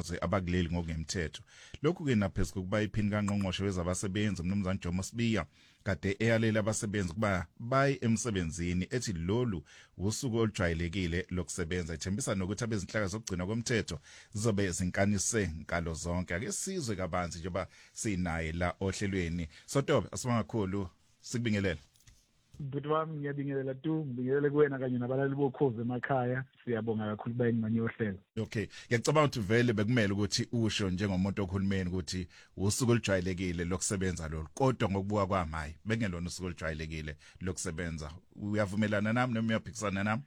amazwe abakuleli ngokungemthetho. Lokhu ke naphezulu kuba iphini kaNgqongqoshe wezabasebenzi uMnumzane Jomo Sibiya kade eyalela abasebenzi kuba bayi emsebenzini ethi lolu usuku olujwayelekile lokusebenza, ethembisa nokuthi abezinhlaka zokugcina komthetho zizobe zinkanise nkalo zonke. Ake sizwe kabanzi njengoba sinaye la ohlelweni. Sotobe asibonga kakhulu, sikubingelela. Bhuti wami ngiyabingelela ngibingelele kuwena kanye nabalali bokhozi emakhaya. Siyabonga kakhulu bayingxenye yohlelo. Okay, ngiyacabanga ukuthi vele bekumele ukuthi usho njengomuntu ohulumeni ukuthi usuku olujwayelekile lokusebenza lolu, kodwa ngokubuka kwami hayi bengelona usuku olujwayelekile lokusebenza. Uyavumelana nami noma uyaphikisana nami?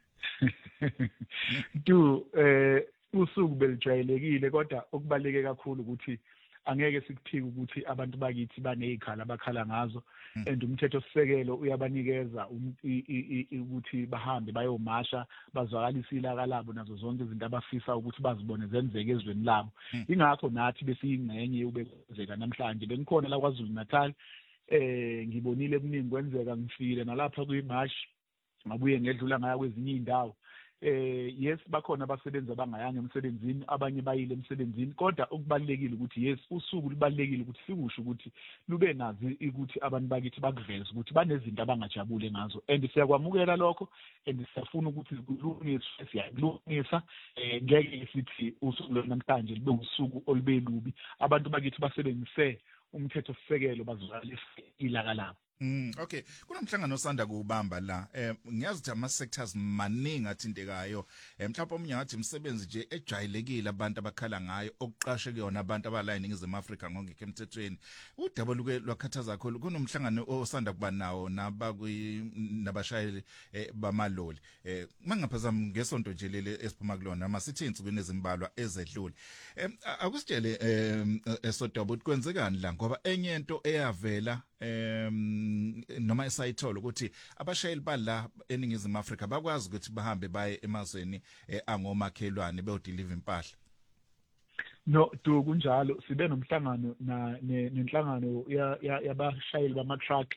Usuku belujwayelekile, kodwa okubaleke kakhulu ukuthi angeke sikuphike ukuthi abantu bakithi banezikhala abakhala ngazo, and umthetho sisekelo uyabanikeza ukuthi bahambe bayomasha bazwakalise ilaka labo nazo zonke izinto abafisa ukuthi bazibone zenzeke ezweni labo. Ingakho nathi besiyingxenye ubekwenzeka namhlanje bengikhona la kwaZulu Natal, ngibonile kuningi kwenzeka, ngifile nalapha kuyimash, ngabuye ngedlula ngaya kwezinye indawo. Yes, bakhona abasebenzi abangayanga emsebenzini, abanye bayile emsebenzini, kodwa okubalekile ukuthi yes, usuku lubalekile ukuthi sikusho ukuthi lube nazi ukuthi abantu bakithi bakuveze ukuthi banezinto abangajabule ngazo, and siyakwamukela lokho, and siyafuna ukuthi kulungiswe, siyakulungisa. Ngeke sithi usuku namhlanje libe usuku olubelubi, abantu bakithi basebenzise umthetho sisekelo bazwakalise ilaka labo. Okay, kunomhlangano osanda kuubamba la. Ngiyazi ukuthi ama sectors maningi athintekayo. Mhlawumbe omunye ngathi umsebenzi nje ejwayelekile abantu abakhala ngayo okuqashe kuyona abantu abala eNingizimu Afrika ngongekho emthethweni. Udaba luke lwakhathaza kakhulu. Kunomhlangano osanda kuba nawo nabashayeli bamaloli. Mangaphazama ngesonto nje lele esiphuma kulona masithi insukwini ezimbalwa ezedlule. Akusitshele eSotoba ukuthi kwenzekani la, ngoba enye into eyavela noma esayithola ukuthi abashayeli bala eNingizimu Afrika bakwazi ukuthi bahambe baye emazweni angomakhelwane beyodeliver impahla. No, kunjalo. Sibe nomhlangano nenhlangano yabashayeli bama-truck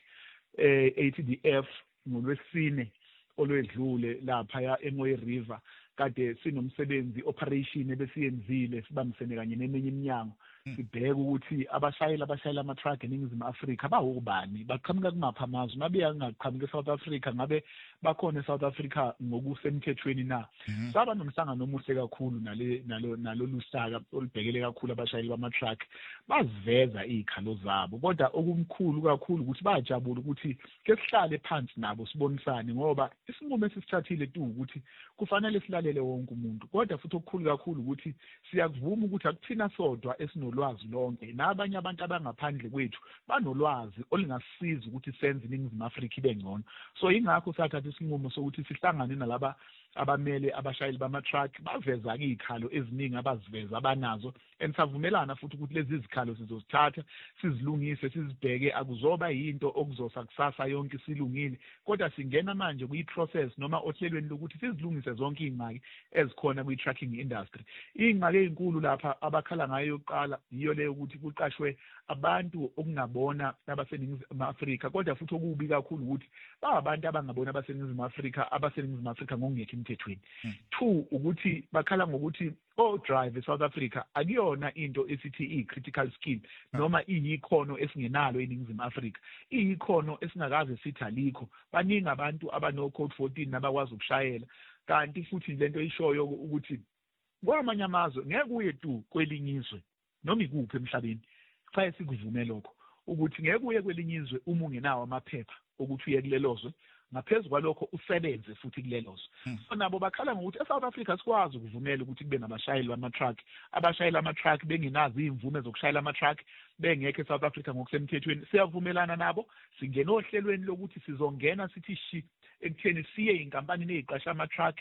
ATDF ngolwesine olwedlule lapha eMoy River. Kade sinomsebenzi operation ebesiyenzile sibambisene kanye neminye iminyango sibheka ukuthi abashayeli ama-truck eNingizimu Afrika bawubani, baqhamuka kumaphi amazwe, mabe ngaqhamuka eSouth Africa, ngabe bakhona eSouth Africa ngokusemthethweni na. Saba nomhlangano omuhle kakhulu nalolu hlaka olubhekele kakhulu abashayeli bama-truck, baziveza izikhalo zabo, kodwa okumkhulu kakhulu ukuthi bajabula ukuthi ke sihlale phansi nabo sibonisane, ngoba isinqumo esisithathile ukuthi kufanele silalele wonke umuntu, kodwa futhi okukhulu kakhulu ukuthi siyakuvuma ukuthi akuthina sodwa esinolwazi lonke, nabanye abantu abangaphandle kwethu banolwazi olungasiza ukuthi senze iNingizimu Afrika ibe ngcono. So ingakho sathatha isinqumo sokuthi sihlangane nalaba abamele abashayeli bama-truck baveza izikhalo eziningi abaziveza abanazo, enisavumelana futhi ukuthi lezi zikhalo sizozithatha sizilungise sizibheke, akuzoba yinto okuzosa kusasa yonke silungile, kodwa singena manje kuyi-process noma ohlelweni lokuthi sizilungise zonke izingxaki ezikhona kwi-trucking industry. Izingxaki ezinkulu lapha abakhala ngayo yokuqala yiyo leyo ukuthi kuqashwe abantu okungabona abaseNingizimu Afrika, kodwa futhi okubi kakhulu ukuthi abantu abangabona abaseNingizimu Afrika ngokungekho emthethweni. 2 ukuthi bakhala ngokuthi drive eSouth Africa akuyona into esithi i-critical skill noma iyikhono esingenalo eNingizimu Afrika, iyikhono esingakaze sithi alikho. Baningi abantu abano code 14 nabakwazi ukushayela, kanti futhi lento ishoyo ukuthi kwamanye amazwe ngeke uye kwelinye izwe noma ikuphi emhlabeni kufanele sikuvume lokho ukuthi ngeke uye kwelinye izwe uma ungenawo amaphepha ukuthi uye kulelozwe, ngaphezulu kwalokho usebenze futhi kulelozwe. So nabo bakhala ngokuthi eSouth Africa sikwazi ukuvumela ukuthi kube nabashayeli bama-truck, abashayeli ama-truck bengenazi imvume zokushayela ama-truck, bengekho eSouth Africa ngokusemthethweni. Siyavumelana nabo, singena ohlelweni lokuthi sizongena sithi shi ekutheni siye inkampani neziqasha ama-truck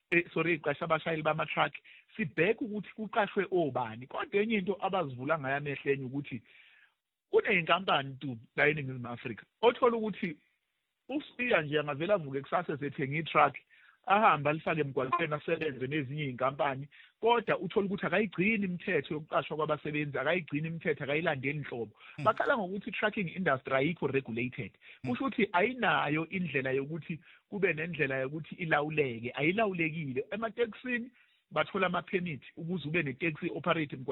iqasha abashayeli bama-truck, sibheke ukuthi kuqashwe obani. Kodwa enye into abazivula ngayo amehlo enye ukuthi kuneyinkampani la eNingizimu Afrika othola ukuthi usiya nje angavela avuke kusasa esethenga i-truck ahamba alifake emgwaqweni asebenze nezinye izinkampani, kodwa uthola ukuthi akayigcini imithetho yokuqashwa kwabasebenzi, akayigcini imithetho, akayilandeli inhlobo. Bakhala ngokuthi trucking industry ayikho regulated, kusho ukuthi ayinayo indlela yokuthi kube nendlela yokuthi ilawuleke, ayilawulekile. Emateksini bathola ama-permit ukuze ube ne-taxi operate